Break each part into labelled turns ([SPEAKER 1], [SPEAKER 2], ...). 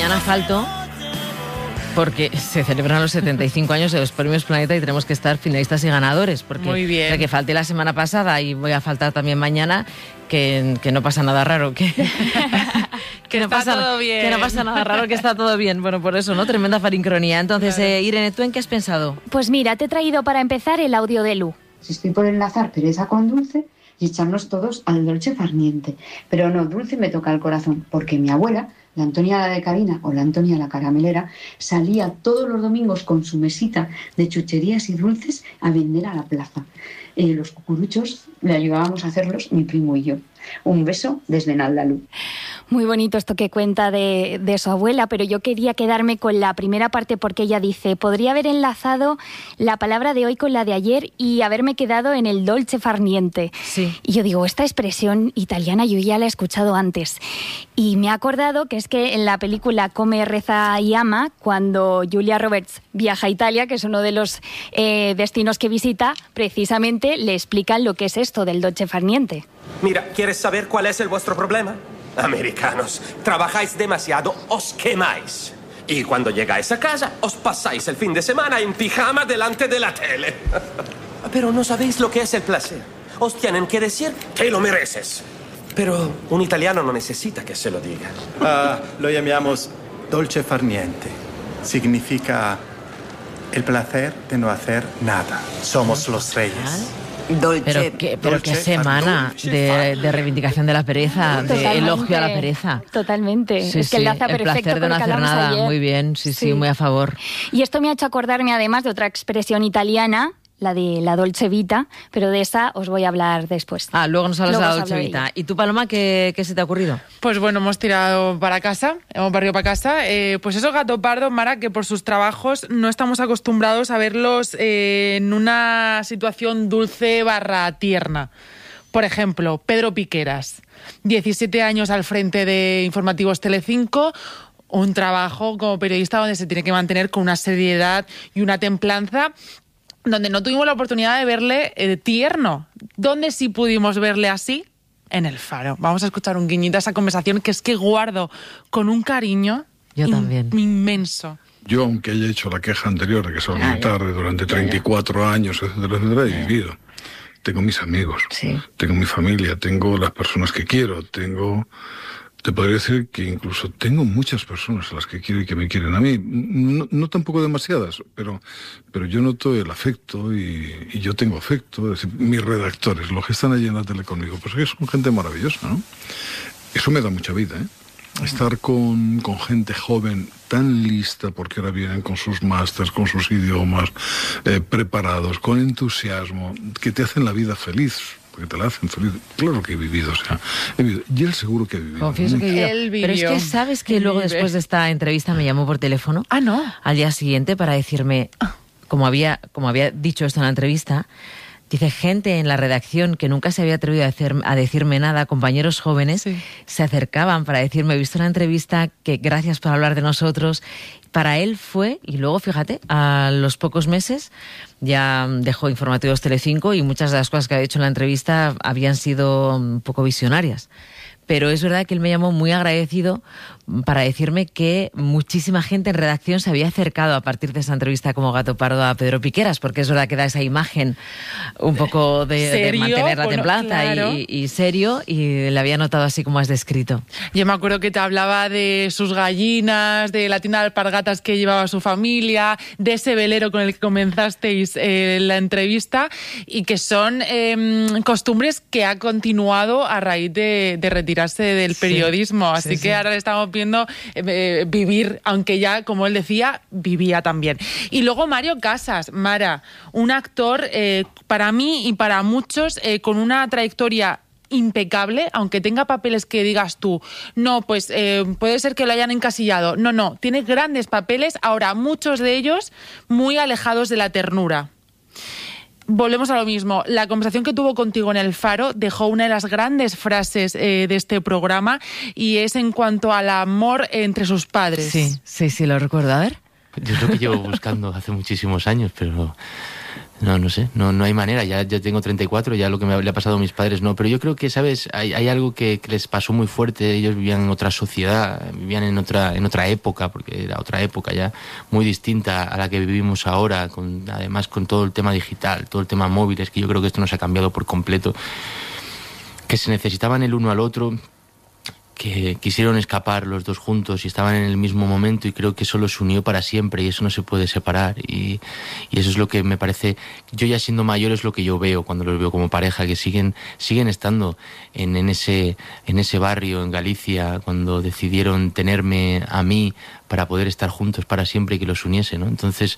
[SPEAKER 1] mañana falto porque se celebran los 75 años de los Premios Planeta y tenemos que estar finalistas y ganadores. Porque
[SPEAKER 2] muy bien.
[SPEAKER 1] Que falté la semana pasada y voy a faltar también mañana, que no pasa nada raro, que no pasa todo bien. Que no pasa nada raro, que está todo bien. Bueno, por eso, ¿no? Tremenda farincronía. Entonces, claro. Irene, ¿tú en qué has pensado?
[SPEAKER 3] Pues mira, te he traído para empezar el audio de Lu.
[SPEAKER 4] Si estoy por enlazar pereza con dulce y echarnos todos al dolce far niente. Pero no, dulce me toca el corazón, porque mi abuela, la Antonia la de Cabina o la Antonia la caramelera, salía todos los domingos con su mesita de chucherías y dulces a vender a la plaza. Los cucuruchos le ayudábamos a hacerlos mi primo y yo. Un beso desde Naldalu.
[SPEAKER 3] Muy bonito esto que cuenta de su abuela, pero yo quería quedarme con la primera parte porque ella dice, podría haber enlazado la palabra de hoy con la de ayer y haberme quedado en el dolce far niente.
[SPEAKER 1] Sí.
[SPEAKER 3] Y yo digo, esta expresión italiana yo ya la he escuchado antes. Y me he acordado que es que en la película Come, Reza y Ama, cuando Julia Roberts viaja a Italia, que es uno de los destinos que visita, precisamente le explican lo que es esto del dolce far niente.
[SPEAKER 5] Mira, ¿quieres saber cuál es vuestro problema? Americanos, trabajáis demasiado, os quemáis. Y cuando llegáis a casa, os pasáis el fin de semana en pijama delante de la tele. Pero no sabéis lo que es el placer. Os tienen que decir que lo mereces. Pero un italiano no necesita que se lo diga.
[SPEAKER 6] Lo llamamos dolce far niente. Significa el placer de no hacer nada. Somos los reyes.
[SPEAKER 1] Dolce, pero qué semana de reivindicación de la pereza, de elogio a la pereza.
[SPEAKER 3] Totalmente. Sí, es que enlaza perfecto.
[SPEAKER 1] El placer de no hacer nada, ayer. Muy bien, sí, muy a favor.
[SPEAKER 3] Y esto me ha hecho acordarme además de otra expresión italiana, la de la dolce vita, pero de esa os voy a hablar después.
[SPEAKER 1] Luego nos hablas de la dolce vita. ¿Y tú, Paloma, qué se te ha ocurrido?
[SPEAKER 2] Pues bueno, hemos tirado para casa, hemos barrido para casa. Pues esos gato pardos, Mara, que por sus trabajos no estamos acostumbrados a verlos en una situación dulce / tierna. Por ejemplo, Pedro Piqueras, 17 años al frente de Informativos Telecinco, un trabajo como periodista donde se tiene que mantener con una seriedad y una templanza, donde no tuvimos la oportunidad de verle tierno. ¿Dónde sí pudimos verle así? En El Faro. Vamos a escuchar un guiñito a esa conversación que es que guardo con un cariño inmenso.
[SPEAKER 7] Yo, aunque haya hecho la queja anterior de que salgo muy tarde durante 34 años, etcétera, he vivido. Tengo mis amigos, tengo mi familia, tengo las personas que quiero, te podría decir que incluso tengo muchas personas a las que quiero y que me quieren a mí. No tampoco demasiadas, pero yo noto el afecto y yo tengo afecto. Es decir, mis redactores, los que están allí en la tele conmigo, pues que son gente maravillosa, ¿no? Eso me da mucha vida, ¿eh? Estar con gente joven tan lista, porque ahora vienen con sus másters, con sus idiomas, preparados, con entusiasmo, que te hacen la vida feliz. Porque te la hacen feliz. Claro que he vivido, y él seguro que ha vivido.
[SPEAKER 1] Confieso que él vivió. Pero es que sabes que luego después de esta entrevista me llamó por teléfono.
[SPEAKER 2] ¿No?
[SPEAKER 1] Al día siguiente para decirme, como había dicho esto en la entrevista, dice, gente en la redacción que nunca se había atrevido a decirme nada, compañeros jóvenes, se acercaban para decirme, he visto una entrevista, que gracias por hablar de nosotros. Para él fue, y luego fíjate, a los pocos meses ya dejó Informativos Telecinco y muchas de las cosas que había dicho en la entrevista habían sido un poco visionarias. Pero es verdad que él me llamó muy agradecido para decirme que muchísima gente en redacción se había acercado a partir de esa entrevista como gato pardo a Pedro Piqueras, porque es verdad que da esa imagen un poco de mantener la templanza y serio, y le había notado así como has descrito.
[SPEAKER 2] Yo me acuerdo que te hablaba de sus gallinas, de la tienda de alpargatas que llevaba su familia, de ese velero con el que comenzasteis la entrevista, y que son costumbres que ha continuado a raíz de retirarse del periodismo. Así que ahora le estamos viendo vivir, aunque ya, como él decía, vivía también. Y luego Mario Casas, Mara, un actor para mí y para muchos con una trayectoria impecable, aunque tenga papeles que digas tú, no, pues puede ser que lo hayan encasillado. No, tiene grandes papeles, ahora muchos de ellos muy alejados de la ternura. Volvemos a lo mismo. La conversación que tuvo contigo en El Faro dejó una de las grandes frases de este programa, y es en cuanto al amor entre sus padres.
[SPEAKER 1] Sí, lo recuerdo. A ver.
[SPEAKER 8] Yo es lo que llevo buscando hace muchísimos años, pero No sé, no hay manera, ya tengo 34, ya lo que le ha pasado a mis padres no, pero yo creo que, ¿sabes? Hay algo que les pasó muy fuerte, ellos vivían en otra sociedad, vivían en otra época, porque era otra época ya muy distinta a la que vivimos ahora, además con todo el tema digital, todo el tema móviles, que yo creo que esto nos ha cambiado por completo, que se necesitaban el uno al otro, que quisieron escapar los dos juntos y estaban en el mismo momento, y creo que eso los unió para siempre y eso no se puede separar, y eso es lo que me parece, yo ya siendo mayor es lo que yo veo cuando los veo como pareja, que siguen estando en ese barrio en Galicia cuando decidieron tenerme a mí para poder estar juntos para siempre y que los uniese, ¿no? Entonces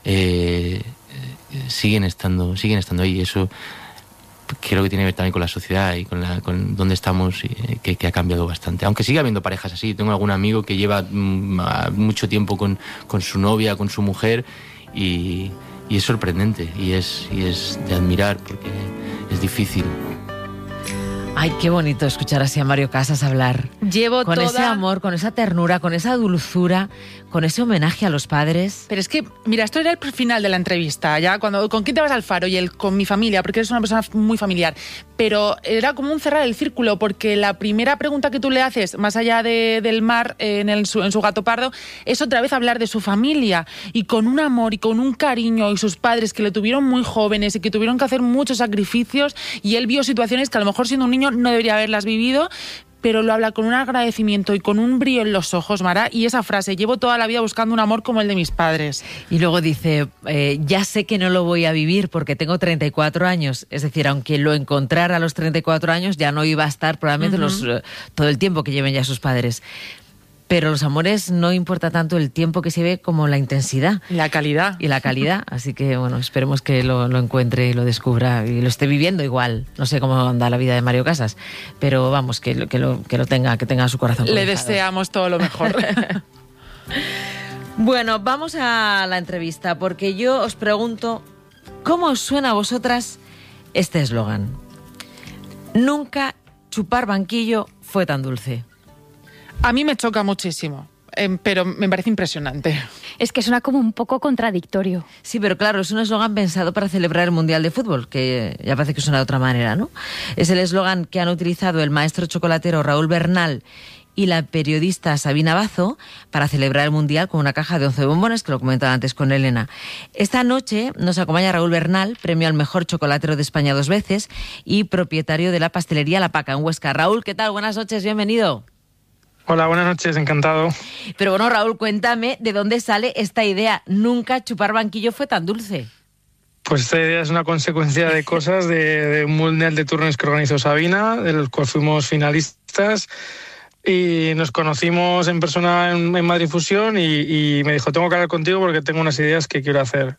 [SPEAKER 8] siguen estando ahí, y eso creo que tiene que ver también con la sociedad y con donde estamos, que ha cambiado bastante. Aunque sigue habiendo parejas así. Tengo algún amigo que lleva mucho tiempo con su novia, con su mujer, y es sorprendente y es de admirar porque es difícil.
[SPEAKER 1] Ay, qué bonito escuchar así a Mario Casas hablar.
[SPEAKER 2] Llevo
[SPEAKER 1] con ese amor, con esa ternura, con esa dulzura, con ese homenaje a los padres.
[SPEAKER 2] Pero es que, mira, esto era el final de la entrevista, ya cuando ¿con quién te vas al Faro? Y él, con mi familia, porque eres una persona muy familiar. Pero era como un cerrar el círculo, porque la primera pregunta que tú le haces, más allá del mar, en su Gato Pardo, es otra vez hablar de su familia. Y con un amor y con un cariño, y sus padres que le tuvieron muy jóvenes y que tuvieron que hacer muchos sacrificios, y él vio situaciones que a lo mejor siendo un niño no debería haberlas vivido, pero lo habla con un agradecimiento y con un brillo en los ojos, Mara, y esa frase, llevo toda la vida buscando un amor como el de mis padres.
[SPEAKER 1] Y luego dice, ya sé que no lo voy a vivir porque tengo 34 años, es decir, aunque lo encontrara a los 34 años, ya no iba a estar probablemente todo el tiempo que lleven ya sus padres. Pero los amores no importa tanto el tiempo que se ve como la intensidad.
[SPEAKER 2] La calidad.
[SPEAKER 1] Y la calidad. Así que, bueno, esperemos que lo encuentre y lo descubra y lo esté viviendo igual. No sé cómo anda la vida de Mario Casas, pero vamos, que tenga su corazón.
[SPEAKER 2] Le deseamos todo lo mejor.
[SPEAKER 1] Bueno, vamos a la entrevista, porque yo os pregunto, ¿cómo os suena a vosotras este eslogan? Nunca chupar banquillo fue tan dulce.
[SPEAKER 2] A mí me choca muchísimo, pero me parece impresionante.
[SPEAKER 3] Es que suena como un poco contradictorio.
[SPEAKER 1] Sí, pero claro, es un eslogan pensado para celebrar el Mundial de Fútbol, que ya parece que suena de otra manera, ¿no? Es el eslogan que han utilizado el maestro chocolatero Raúl Bernal y la periodista Sabina Bazo para celebrar el Mundial con una caja de 11 bombones, que lo comentaba antes con Elena. Esta noche nos acompaña Raúl Bernal, premio al mejor chocolatero de España 2 veces y propietario de la pastelería La Paca en Huesca. Raúl, ¿qué tal? Buenas noches, bienvenido.
[SPEAKER 9] Hola, buenas noches, encantado.
[SPEAKER 1] Pero bueno, Raúl, cuéntame de dónde sale esta idea. Nunca chupar banquillo fue tan dulce.
[SPEAKER 9] Pues esta idea es una consecuencia de cosas de un mundial de turnos que organizó Sabina, del cual fuimos finalistas, y nos conocimos en persona en Madrid Fusión y me dijo, tengo que hablar contigo porque tengo unas ideas que quiero hacer.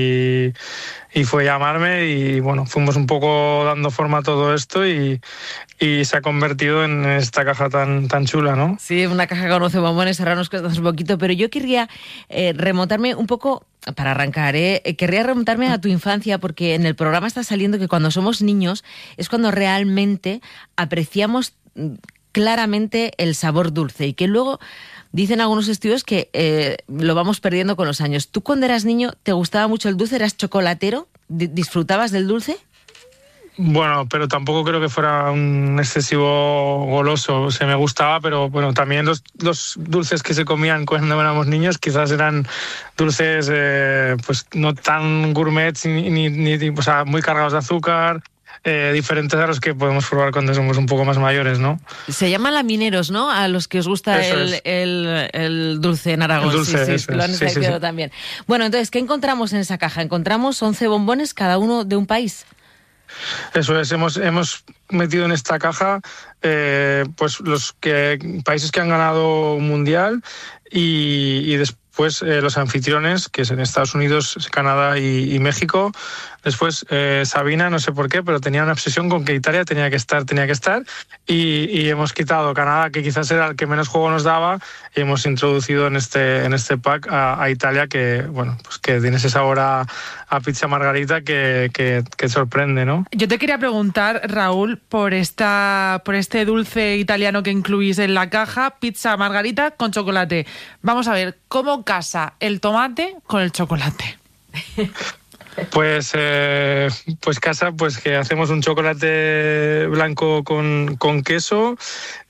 [SPEAKER 9] Y fue llamarme y bueno, fuimos un poco dando forma a todo esto y se ha convertido en esta caja tan chula, ¿no?
[SPEAKER 1] Sí, una caja con 11 bombones, ahora nos cuesta un poquito, pero yo querría remontarme un poco, para arrancar, querría remontarme a tu infancia, porque en el programa está saliendo que cuando somos niños es cuando realmente apreciamos claramente el sabor dulce y que luego dicen algunos estudios que lo vamos perdiendo con los años. ¿Tú cuando eras niño te gustaba mucho el dulce? ¿Eras chocolatero? ¿Disfrutabas del dulce?
[SPEAKER 9] Bueno, pero tampoco creo que fuera un excesivo goloso. Se me gustaba, pero bueno, también los dulces que se comían cuando éramos niños quizás eran dulces pues no tan gourmets ni o sea, muy cargados de azúcar. Diferentes a los que podemos probar cuando somos un poco más mayores, ¿no?
[SPEAKER 1] Se llaman lamineros, ¿no? A los que os gusta el dulce en Aragón.
[SPEAKER 9] El dulce,
[SPEAKER 1] sí, lo han diciendo también. Bueno, entonces, ¿qué encontramos en esa caja? Encontramos 11 bombones, cada uno de un país.
[SPEAKER 9] Eso es, hemos metido en esta caja pues los países que han ganado un mundial y después los anfitriones, que es en Estados Unidos, Canadá y México. Después Sabina, no sé por qué, pero tenía una obsesión con que Italia tenía que estar y hemos quitado Canadá, que quizás era el que menos juego nos daba, y hemos introducido en este pack a Italia, que bueno, pues que tiene ese sabor a pizza margarita que sorprende, ¿no?
[SPEAKER 2] Yo te quería preguntar, Raúl, por este dulce italiano que incluís en la caja, pizza margarita con chocolate. Vamos a ver, ¿cómo casa el tomate con el chocolate?
[SPEAKER 9] Pues casa, pues que hacemos un chocolate blanco con queso,